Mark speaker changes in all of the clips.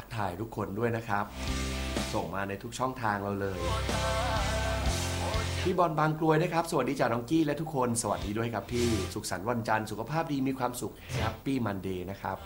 Speaker 1: กทายทุกคนด้วยนะครับส่งมาในทุกช่องทางเราเลยพี่บอลบางกรวยนะครับสวัสดีจากน้องกี้และทุกคนสวัสดีด้วยครับพี่สุขสันต์วันจันทร์สุขภาพดีมีความสุขแฮปปี้มันเดย์นะครับ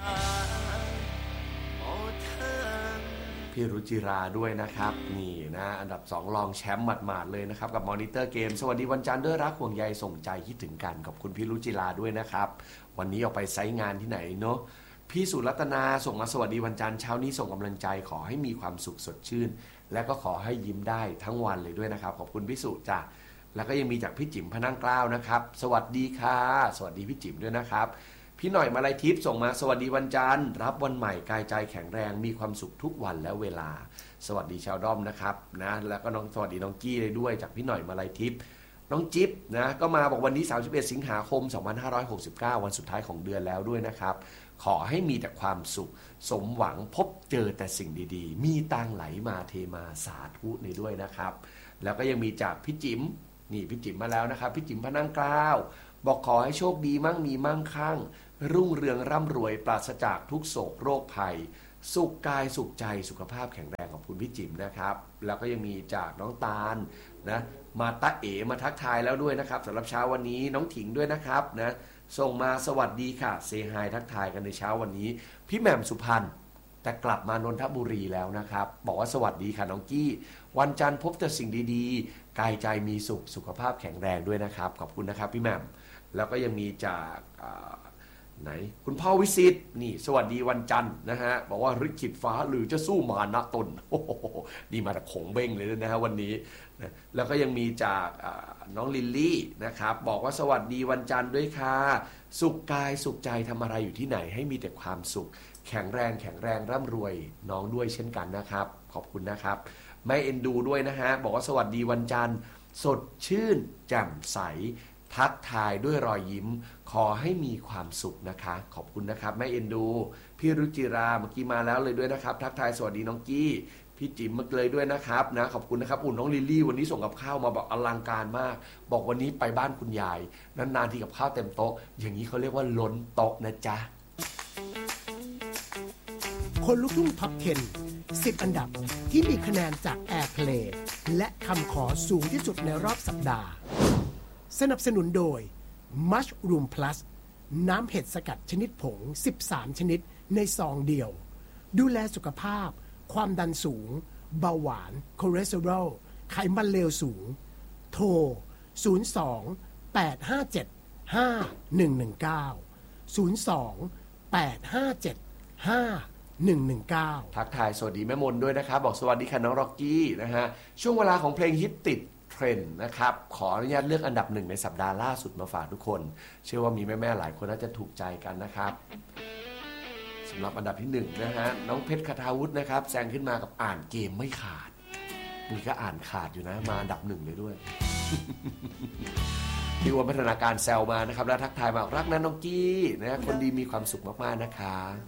Speaker 1: พี่รุจิราด้วยนะครับนี่นะอันดับ2รองแชมป์หมาดๆเลยนะครับกับมอนิเตอร์เกมสวัสดีวันจันทร์ด้วยรักห่วงใยส่งใจคิดถึงกันขอบคุณพี่รุจิราด้วยนะครับวันนี้ออกไปไซต์งานที่ไหนเนาะพี่สุรัตนาส่งมาสวัสดีวันจันทร์เช้านี้ส่งกำลังใจขอให้มีความสุขสดชื่นและก็ขอให้ยิ้มได้ทั้งวันเลยด้วยนะครับขอบคุณพี่สุจ้ะแล้วก็ยังมีจากพี่จิ๋มพนังเกล้านะครับสวัสดีค่ะสวัสดีพี่จิ๋มด้วยนะครับพี่หน่อยมาลัยทิพย์ส่งมาสวัสดีวันจันทร์รับวันใหม่กายใจแข็งแรงมีความสุขทุกวันและเวลาสวัสดีชาวด้อมนะครับนะแล้วก็น้องสวัสดีน้องกี้เลยด้วยจากพี่หน่อยมาลัยทิพย์น้องจิ๊บนะก็มาบอกวันนี้31สิงหาคม2569วันสุดท้ายของเดือนแล้วด้วยนะครับขอให้มีแต่ความสุขสมหวังพบเจอแต่สิ่งดีๆมีตังไหลมาเทมาสาธุในด้วยนะครับแล้วก็ยังมีจากพี่จิ๋มนี่พี่จิ๋มมาแล้วนะครับพี่จิ๋มพนังเกล้าบอกขอให้โชคดีมั่งมีมั่งคั่งรุ่งเรืองร่ำรวยปราศจากทุกโศกโรคภัยสุขกายสุขใจสุขภาพแข็งแรงขอบคุณพี่จิ๋มนะครับแล้วก็ยังมีจากน้องตาลนะมาตาเอ๋มาทักทายแล้วด้วยนะครับสำหรับเช้าวันนี้น้องถิงด้วยนะครับนะส่งมาสวัสดีค่ะเซฮายทักทายกันในเช้าวันนี้พี่แหม่มสุพรรณแต่กลับมานนทบุรีแล้วนะครับบอกว่าสวัสดีค่ะน้องกี้วันจันทร์พบแต่สิ่งดีๆกายใจมีสุขสุขภาพแข็งแรงด้วยนะครับขอบคุณนะครับพี่แหม่มแล้วก็ยังมีจากไหนคุณพ่อวิสิตนี่สวัสดีวันจันทร์นะฮะบอกว่าฤทธิ์ขีดฟ้าหรือจะสู้มานะตนโอ้โหนี่มาจากขงเบ้งเลยนะฮะวันนี้นะแล้วก็ยังมีจากน้องลิลลี่นะครับบอกว่าสวัสดีวันจันทร์ด้วยค่ะสุขกายสุขใจทำอะไรอยู่ที่ไหนให้มีแต่ความสุขแข็งแรงร่ำรวยน้องด้วยเช่นกันนะครับขอบคุณนะครับไม่เอ็นดูด้วยนะฮะบอกว่าสวัสดีวันจันทร์สดชื่นแจ่มใสทักทายด้วยรอยยิ้มขอให้มีความสุขนะคะขอบคุณนะครับแม่เอ็นดูพี่รุจิราเมื่อกี้มาแล้วเลยด้วยนะครับทักทายสวัสดีน้องกี้พี่จิ๋มมาเลยด้วยนะครับนะขอบคุณนะครับอุ่นน้องลิลลี่วันนี้ส่งกับข้าวมาบอกอลังการมากบอกวันนี้ไปบ้านคุณยายนานๆที่กับข้าวเต็มโต๊ะอย่างนี้เขาเรียกว่าล้นโต๊ะนะจ๊ะ
Speaker 2: คนลุกทุ่งท็อป 10 10 อันดับที่มีคะแนนจาก Airplay และคำขอสูงที่สุดในรอบสัปดาห์สนับสนุนโดย Mushroom Plus น้ำเห็ดสกัดชนิดผง13ชนิดในซองเดียวดูแลสุขภาพความดันสูงเบาหวานคอเลสเตอรอลไขมันเลวสูงโทร02 857 5119 02 857 5119
Speaker 1: ทักทายสวัสดีแม่มนด้วยนะครับบอกสวัสดีค่ะน้องร็อกกี้นะฮะช่วงเวลาของเพลงฮิตติดเทรนด์นะครับขออนุญาตเลือกอันดับ1ในสัปดาห์ล่าสุดมาฝากทุกคนเชื่อว่ามีแม่ๆหลายคนน่าจะถูกใจกันนะครับสำหรับอันดับที่1นะฮะน้องเพชรคทาวุฒินะครับแซงขึ้นมากับอ่านเกมไม่ขาดนี่ก็อ่านขาดอยู่นะมาอันดับ1เลยด้วยดีว่าพัฒนาการแซวมานะครับแล้วทักทายมารักนะน้องกี้นะคนดีมีความสุขมากๆนะคะ